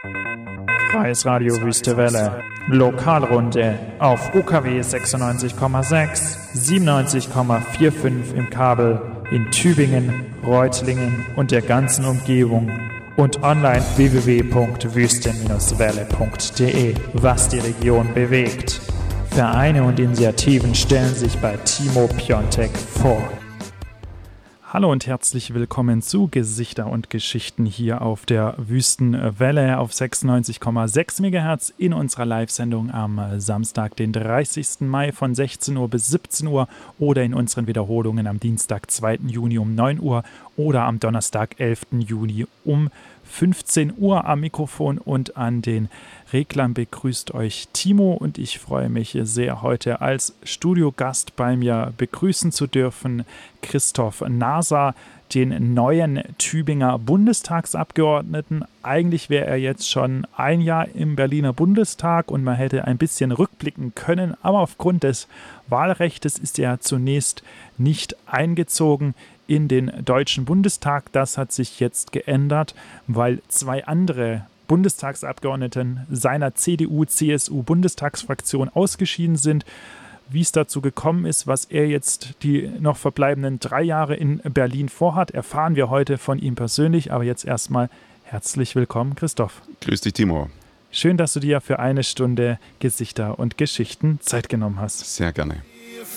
Freies Radio Wüste Welle. Lokalrunde auf UKW 96,6, 97,45 im Kabel in Tübingen, Reutlingen und der ganzen Umgebung und online www.wüste-welle.de, was die Region bewegt. Vereine und Initiativen stellen sich bei Timo Piontek vor. Hallo und herzlich willkommen zu Gesichter und Geschichten hier auf der Wüstenwelle auf 96,6 MHz in unserer Live-Sendung am Samstag, den 30. Mai von 16 Uhr bis 17 Uhr oder in unseren Wiederholungen am Dienstag, 2. Juni um 9 Uhr oder am Donnerstag, 11. Juni um 15 Uhr. Am Mikrofon und an den Reglern begrüßt euch Timo und ich freue mich sehr, heute als Studiogast bei mir begrüßen zu dürfen Christoph Naser, den neuen Tübinger Bundestagsabgeordneten. Eigentlich wäre er jetzt schon ein Jahr im Berliner Bundestag und man hätte ein bisschen rückblicken können, aber aufgrund des Wahlrechts ist er zunächst nicht eingezogen in den Deutschen Bundestag. Das hat sich jetzt geändert, weil zwei andere Bundestagsabgeordneten seiner CDU-CSU-Bundestagsfraktion ausgeschieden sind. Wie es dazu gekommen ist, was er jetzt die noch verbleibenden 3 Jahre in Berlin vorhat, erfahren wir heute von ihm persönlich. Aber jetzt erstmal herzlich willkommen, Christoph. Grüß dich, Timo. Schön, dass du dir für eine Stunde Gesichter und Geschichten Zeit genommen hast. Sehr gerne.